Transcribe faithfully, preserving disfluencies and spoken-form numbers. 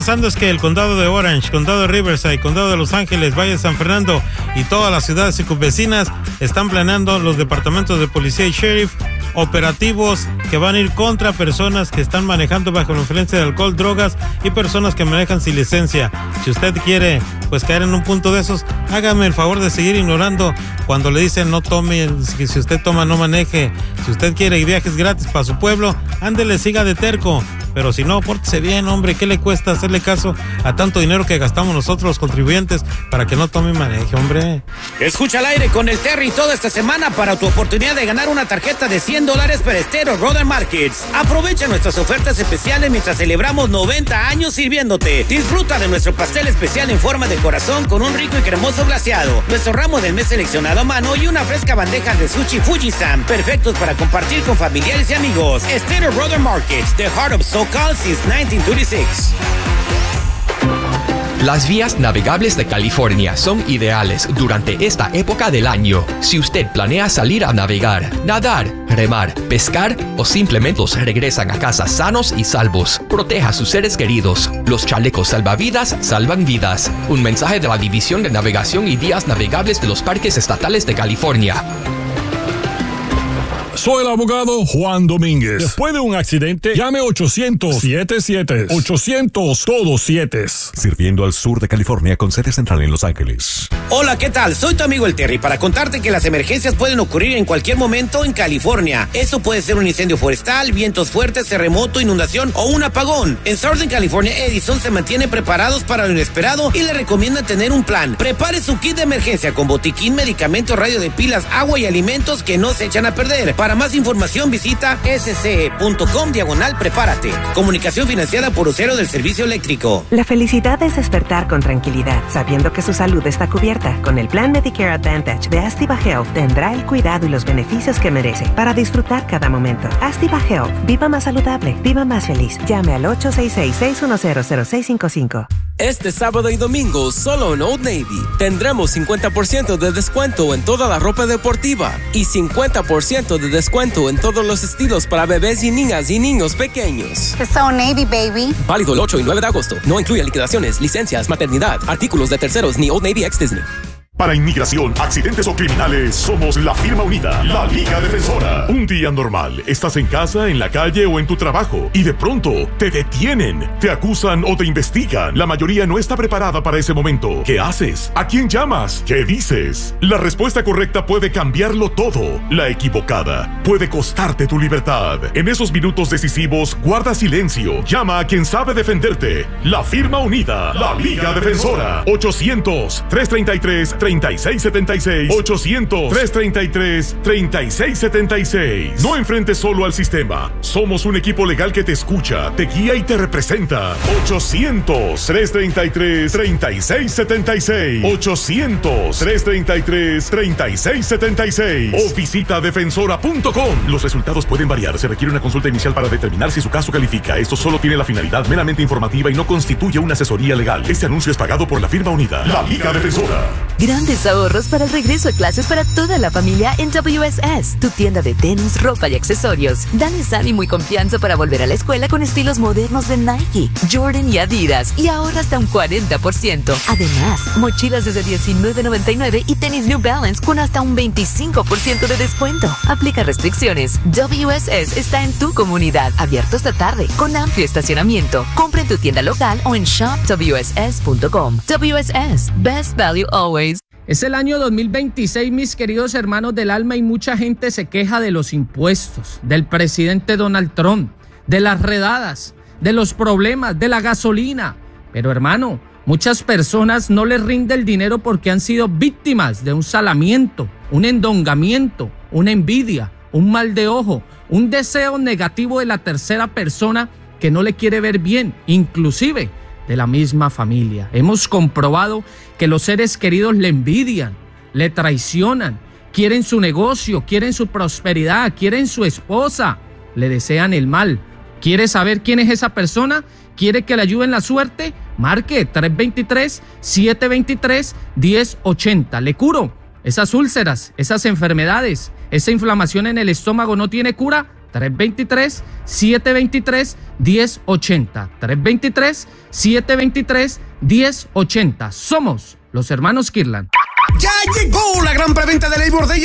Pasando es que el condado de Orange, condado de Riverside, condado de Los Ángeles, Valle de San Fernando y todas las ciudades circunvecinas están planeando los departamentos de policía y sheriff operativos que van a ir contra personas que están manejando bajo la influencia de alcohol, drogas y personas que manejan sin licencia. Si usted quiere pues caer en un punto de esos, hágame el favor de seguir ignorando cuando le dicen no tome, si usted toma no maneje. Si usted quiere viajes gratis para su pueblo, ándele, siga de terco. Pero si no, pórtese bien, hombre. ¿Qué le cuesta hacerle caso a tanto dinero que gastamos nosotros los contribuyentes para que no tome y maneje, hombre? Escucha al aire con el Terry toda esta semana para tu oportunidad de ganar una tarjeta de cien dólares para Estero Roder Markets. Aprovecha nuestras ofertas especiales mientras celebramos noventa años sirviéndote. Disfruta de nuestro pastel especial en forma de corazón con un rico y cremoso glaseado, nuestro ramo del mes seleccionado a mano y una fresca bandeja de sushi Fujisan, perfectos para compartir con familiares y amigos. Estero Roder Markets, the heart of SoCal since nineteen thirty-six. Las vías navegables de California son ideales durante esta época del año. Si usted planea salir a navegar, nadar, remar, pescar o simplemente regresan a casa sanos y salvos, proteja a sus seres queridos. Los chalecos salvavidas salvan vidas. Un mensaje de la División de Navegación y Vías Navegables de los Parques Estatales de California. Soy el abogado Juan Domínguez. Después de un accidente, llame ochocientos siete siete. ochocientos todos siete. Sirviendo al sur de California con sede central en Los Ángeles. Hola, ¿qué tal? Soy tu amigo el Terry para contarte que las emergencias pueden ocurrir en cualquier momento en California. Eso puede ser un incendio forestal, vientos fuertes, terremoto, inundación o un apagón. En Southern California Edison se mantiene preparados para lo inesperado y le recomienda tener un plan. Prepare su kit de emergencia con botiquín, medicamentos, radio de pilas, agua y alimentos que no se echan a perder. Para más información visita sce.com diagonal prepárate. Comunicación financiada por Ucero del Servicio Eléctrico. La felicidad es despertar con tranquilidad, sabiendo que su salud está cubierta. Con el plan Medicare Advantage de Astiva Health tendrá el cuidado y los beneficios que merece para disfrutar cada momento. Astiva Health. Viva más saludable. Viva más feliz. Llame al ocho seis seis, seis uno cero, cero seis cinco cinco. Este sábado y domingo, solo en Old Navy, tendremos cincuenta por ciento de descuento en toda la ropa deportiva y cincuenta por ciento de descuento en todos los estilos para bebés y niñas y niños pequeños. It's Old Navy, baby. Válido el ocho y nueve de agosto. No incluye liquidaciones, licencias, maternidad, artículos de terceros ni Old Navy ex Disney. Para inmigración, accidentes o criminales, somos la firma unida, la Liga Defensora. Un día normal, estás en casa, en la calle o en tu trabajo y de pronto te detienen, te acusan o te investigan. La mayoría no está preparada para ese momento. ¿Qué haces? ¿A quién llamas? ¿Qué dices? La respuesta correcta puede cambiarlo todo. La equivocada puede costarte tu libertad. En esos minutos decisivos, guarda silencio. Llama a quien sabe defenderte. La firma unida, la Liga Defensora. ochocientos, trescientos treinta y tres, treinta y seis setenta y seis. ochocientos, trescientos treinta y tres, treinta y seis setenta y seis. No enfrentes solo al sistema. Somos un equipo legal que te escucha, te guía y te representa. ochocientos, trescientos treinta y tres, treinta y seis setenta y seis. ochocientos, trescientos treinta y tres, treinta y seis setenta y seis. O visita defensora punto com. Los resultados pueden variar. Se requiere una consulta inicial para determinar si su caso califica. Esto solo tiene la finalidad meramente informativa y no constituye una asesoría legal. Este anuncio es pagado por la firma unida, la Liga Defensora. Grandes ahorros para el regreso a clases para toda la familia en W S S, tu tienda de tenis, ropa y accesorios. Dales ánimo y confianza para volver a la escuela con estilos modernos de Nike, Jordan y Adidas y ahora hasta un cuarenta por ciento. Además, mochilas desde diecinueve noventa y nueve y tenis New Balance con hasta un veinticinco por ciento de descuento. Aplica restricciones. W S S está en tu comunidad, abierto esta tarde, con amplio estacionamiento. Compra en tu tienda local o en shop w s s punto com. W S S, best value always. Es el año dos mil veintiséis, mis queridos hermanos del alma, y mucha gente se queja de los impuestos, del presidente Donald Trump, de las redadas, de los problemas, de la gasolina. Pero hermano, muchas personas no les rinde el dinero porque han sido víctimas de un salamiento, un endongamiento, una envidia, un mal de ojo, un deseo negativo de la tercera persona que no le quiere ver bien, inclusive de la misma familia. Hemos comprobado que los seres queridos le envidian, le traicionan, quieren su negocio, quieren su prosperidad, quieren su esposa, le desean el mal. ¿Quiere saber quién es esa persona? ¿Quiere que le ayude en la suerte? Marque tres dos tres, siete dos tres, uno cero ocho cero. Le curo esas úlceras, esas enfermedades, esa inflamación en el estómago no tiene cura. tres dos tres, siete dos tres, uno cero ocho cero. tres dos tres, siete dos tres, uno cero ocho cero. Somos los hermanos Kirlan. Ya llegó la gran preventa de Labor Day